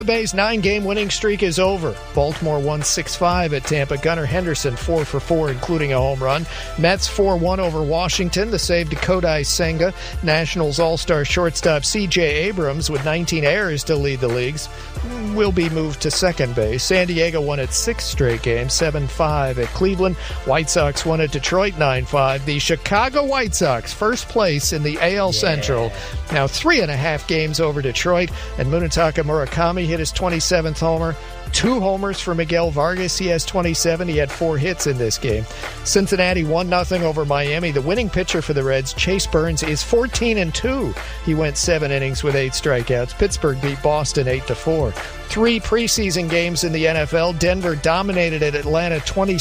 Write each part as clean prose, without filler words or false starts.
Bay's 9-game winning streak is over. Baltimore won 6-5 at Tampa. Gunnar Henderson 4 for 4, including a home run. Mets 4-1 over Washington. The save to Kodai Senga. Nationals all-star shortstop C.J. Abrams, with 19 errors to lead the leagues, will be moved to second base. San Diego won its 6th straight game, 7-5 at Cleveland. White Sox won at Detroit 9-5. The Chicago White Sox, first place in the AL Central, now 3.5 games over Detroit. And Munetaka Murakami hit his 27th homer. 2 homers for Miguel Vargas. He has 27. He had 4 hits in this game. Cincinnati 1-0 over Miami. The winning pitcher for the Reds, Chase Burns, is 14-2. He went 7 innings with 8 strikeouts. Pittsburgh beat Boston 8-4. 3 preseason games in the NFL. Denver dominated at Atlanta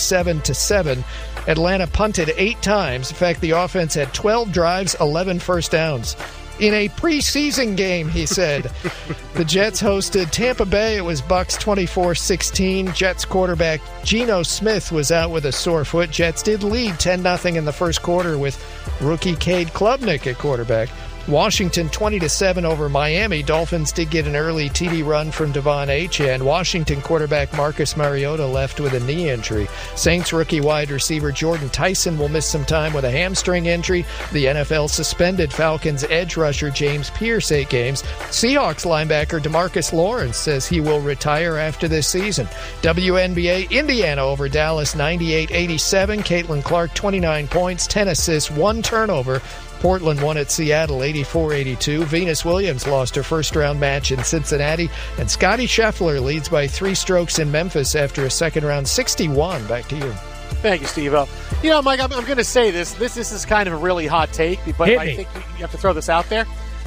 27-7. Atlanta punted 8 times. In fact, the offense had 12 drives, 11 first downs. In a preseason game, he said. The Jets hosted Tampa Bay. It was Bucs 24-16. Jets quarterback Geno Smith was out with a sore foot. Jets did lead 10-0 in the first quarter with rookie Cade Klubnik at quarterback. Washington 20-7 over Miami. Dolphins did get an early TD run from Devon Achane. Washington quarterback Marcus Mariota left with a knee injury. Saints rookie wide receiver Jordan Tyson will miss some time with a hamstring injury. The NFL suspended Falcons edge rusher James Pierce 8 games. Seahawks linebacker DeMarcus Lawrence says he will retire after this season. WNBA, Indiana over Dallas 98-87. Caitlin Clark 29 points, 10 assists, 1 turnover. Portland won at Seattle 84-82. Venus Williams lost her first-round match in Cincinnati. And Scottie Scheffler leads by 3 strokes in Memphis after a second-round 61. Back to you. Thank you, Steve-O. You know, Mike, I'm going to say this. This is kind of a really hot take, but I think you have to throw this out there.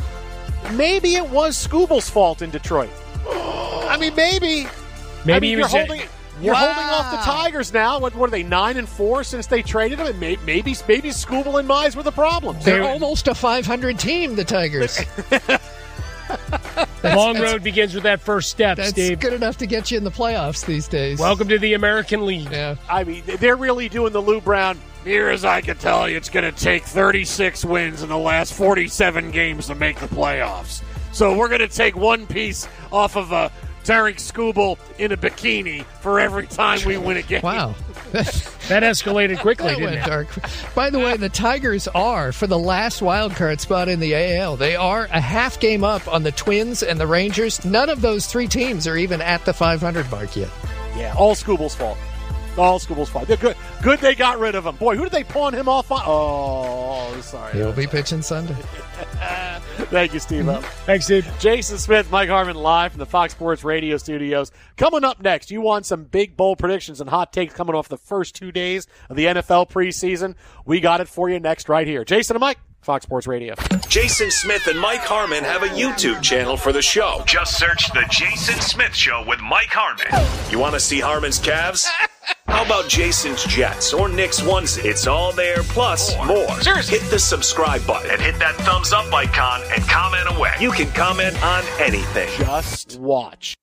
Maybe it was Scooble's fault in Detroit. I mean, maybe. Maybe he was... You're holding off the Tigers now. What are they, 9-4 since they traded him? And maybe Scooble and Mize were the problem. They're almost a 500 team, the Tigers. The long road begins with that first step, that's Steve. That's good enough to get you in the playoffs these days. Welcome to the American League. Yeah. I mean, they're really doing the Lou Brown. Near as I can tell you, it's going to take 36 wins in the last 47 games to make the playoffs. So we're going to take one piece off of Derek Scooble in a bikini for every time we win a game. Wow. That escalated quickly, didn't it? Dark. By the way, the Tigers are, for the last wild card spot in the AL, they are a half game up on the Twins and the Rangers. None of those 3 teams are even at the 500 mark yet. Yeah, all Scooble's fault. All Scooble's fault. They're good. Good they got rid of him. Boy, who did they pawn him off on? Oh, sorry. He'll be pitching Sunday. Thank you, Steve. Thanks, Steve. Jason Smith, Mike Harmon, live from the Fox Sports Radio studios. Coming up next, you want some big, bold predictions and hot takes coming off the first 2 days of the NFL preseason. We got it for you next right here. Jason and Mike, Fox Sports Radio. Jason Smith and Mike Harmon have a YouTube channel for the show. Just search The Jason Smith Show with Mike Harmon. You want to see Harmon's calves? How about Jason's Jets or Nick's onesie? It's all there, plus more. Seriously. Hit the subscribe button and hit that thumbs up icon and comment away. You can comment on anything. Just watch.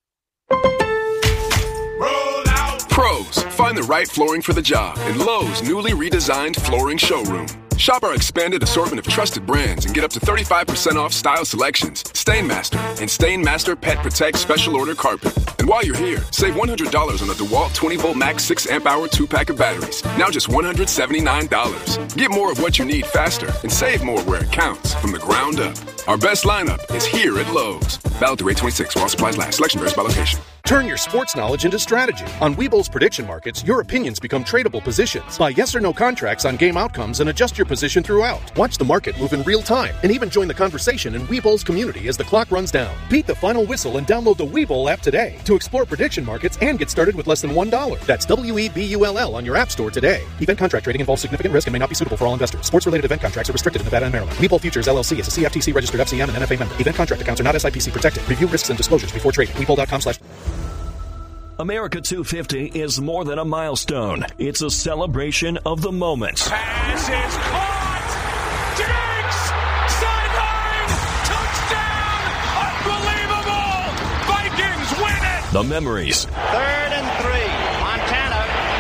Roll out. Pros, find the right flooring for the job in Lowe's newly redesigned flooring showroom. Shop our expanded assortment of trusted brands and get up to 35% off style selections, Stainmaster, and Stainmaster Pet Protect Special Order Carpet. And while you're here, save $100 on a DeWalt 20-volt max 6-amp-hour 2-pack of batteries. Now just $179. Get more of what you need faster and save more where it counts from the ground up. Our best lineup is here at Lowe's. Valid through 8/26 while supplies last. Selection varies by location. Turn your sports knowledge into strategy. On Webull's prediction markets, your opinions become tradable positions. Buy yes or no contracts on game outcomes and adjust your position throughout. Watch the market move in real time and even join the conversation in Webull's community as the clock runs down. Beat the final whistle and download the Webull app today to explore prediction markets and get started with less than $1. That's WEBULL on your app store today. Event contract trading involves significant risk and may not be suitable for all investors. Sports-related event contracts are restricted in Nevada and Maryland. Webull Futures LLC is a CFTC registered FCM and NFA member. Event contract accounts are not SIPC protected. Review risks and disclosures before trading. Webull.com/ America 250 is more than a milestone. It's a celebration of the moments. Pass is caught! Diggs! Sideline! Touchdown! Unbelievable! Vikings win it! The memories. 3rd and 3. Montana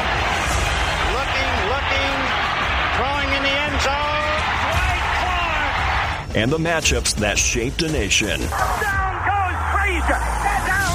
looking, throwing in the end zone. Dwight Clark! And the matchups that shaped a nation. Down goes Frazier!